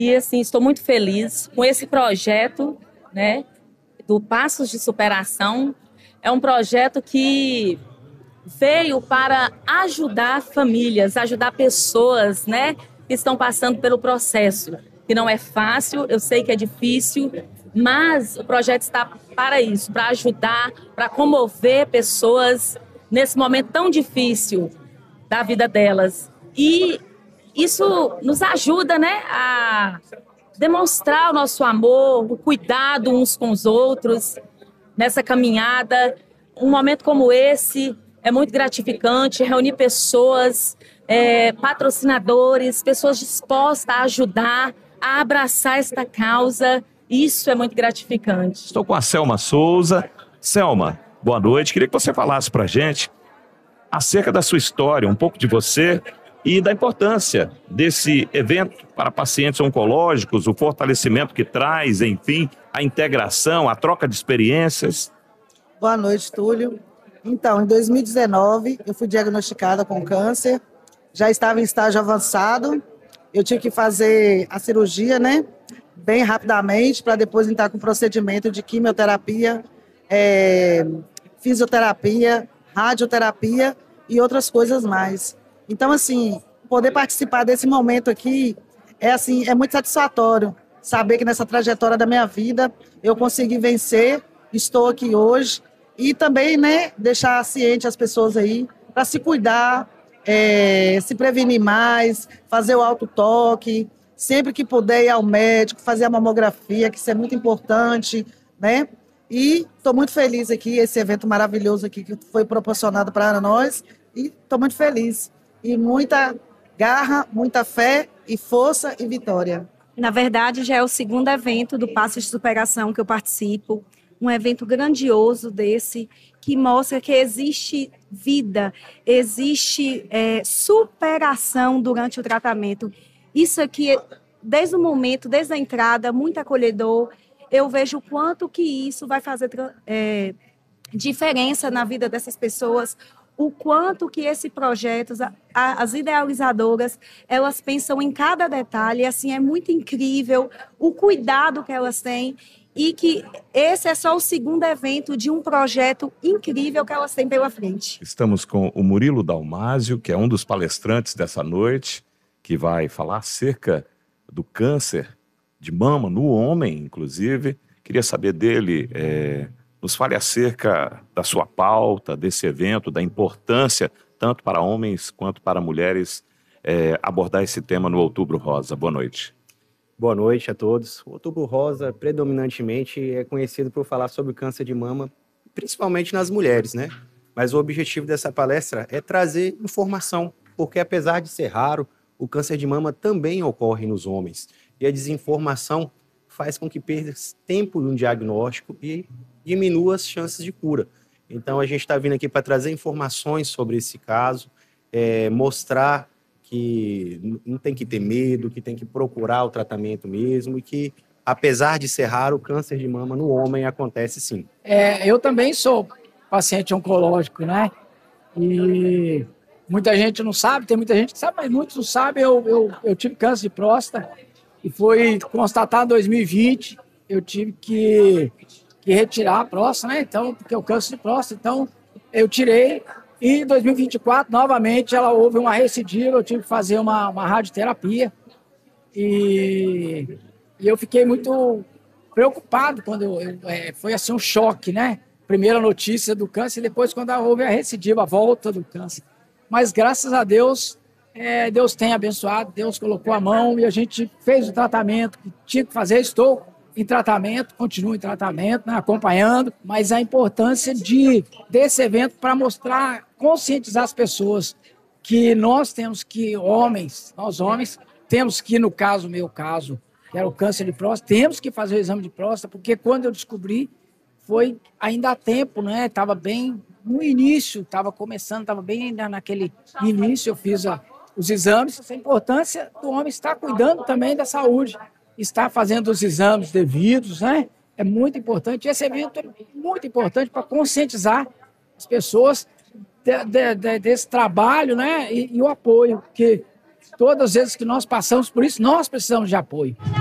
E assim, estou muito feliz com esse projeto, né, do Passos de Superação. É um projeto que veio para ajudar famílias, ajudar pessoas, né, que estão passando pelo processo, que não é fácil, eu sei que é difícil, mas o projeto está para isso, para ajudar, para comover pessoas nesse momento tão difícil da vida delas. E isso nos ajuda, né, a demonstrar o nosso amor, o cuidado uns com os outros nessa caminhada. Um momento como esse é muito gratificante, reunir pessoas, patrocinadores, pessoas dispostas a ajudar, a abraçar esta causa. Isso é muito gratificante. Estou com a Selma Souza. Selma, boa noite. Queria que você falasse para a gente acerca da sua história, um pouco de você e da importância desse evento para pacientes oncológicos, o fortalecimento que traz, enfim, a integração, a troca de experiências. Boa noite, Túlio. Então, em 2019, eu fui diagnosticada com câncer, já estava em estágio avançado, eu tive que fazer a cirurgia, né, bem rapidamente, para depois entrar com o procedimento de quimioterapia, fisioterapia, radioterapia e outras coisas mais. Então, assim, poder participar desse momento aqui é muito satisfatório, saber que nessa trajetória da minha vida eu consegui vencer, estou aqui hoje, e também, né, deixar ciente as pessoas aí para se cuidar, se prevenir mais, fazer o autotoque, sempre que puder ir ao médico, fazer a mamografia, que isso é muito importante, né? E estou muito feliz aqui, esse evento maravilhoso aqui que foi proporcionado para nós, e estou muito feliz. E muita garra, muita fé e força e vitória. Na verdade, já é o segundo evento do Passos de Superação que eu participo. Um evento grandioso desse, que mostra que existe vida, existe superação durante o tratamento. Isso aqui, desde o momento, desde a entrada, muito acolhedor. Eu vejo o quanto que isso vai fazer diferença na vida dessas pessoas, o quanto que esse projeto, as idealizadoras, elas pensam em cada detalhe, assim, é muito incrível o cuidado que elas têm e que esse é só o segundo evento de um projeto incrível que elas têm pela frente. Estamos com o Murilo Dalmásio, que é um dos palestrantes dessa noite, que vai falar acerca do câncer de mama no homem, inclusive. Queria saber dele, nos fale acerca da sua pauta, desse evento, da importância, tanto para homens quanto para mulheres, abordar esse tema no Outubro Rosa. Boa noite. Boa noite a todos. O Outubro Rosa, predominantemente, é conhecido por falar sobre o câncer de mama, principalmente nas mulheres, né? Mas o objetivo dessa palestra é trazer informação, porque apesar de ser raro, o câncer de mama também ocorre nos homens. E a desinformação faz com que perda tempo no diagnóstico e diminua as chances de cura. Então, a gente está vindo aqui para trazer informações sobre esse caso, mostrar que não tem que ter medo, que tem que procurar o tratamento mesmo e que, apesar de ser raro, o câncer de mama no homem acontece sim. Eu também sou paciente oncológico, né? E muita gente não sabe, tem muita gente que sabe, mas muitos não sabem. Eu tive câncer de próstata e foi constatado em 2020. Eu tive que retirar a próstata, né? Então, porque o câncer de próstata, então eu tirei. E em 2024, novamente, houve uma recidiva, eu tive que fazer uma radioterapia. E eu fiquei muito preocupado quando foi assim um choque, né? Primeira notícia do câncer e depois quando houve a recidiva, a volta do câncer. Mas graças a Deus, Deus tem abençoado, Deus colocou a mão e a gente fez o tratamento que tinha que fazer. Estou em tratamento, continuo em tratamento, né, acompanhando, mas a importância desse evento para mostrar, conscientizar as pessoas que nós temos que, nós homens, temos que, no meu caso, que era o câncer de próstata, temos que fazer o exame de próstata, porque quando eu descobri, foi ainda há tempo, né? Estava bem no início, estava começando, estava bem ainda naquele início, eu fiz os exames. A importância do homem estar cuidando também da saúde, estar fazendo os exames devidos, né? É muito importante. Esse evento é muito importante para conscientizar as pessoas desse trabalho, né? E o apoio, porque todas as vezes que nós passamos por isso, nós precisamos de apoio.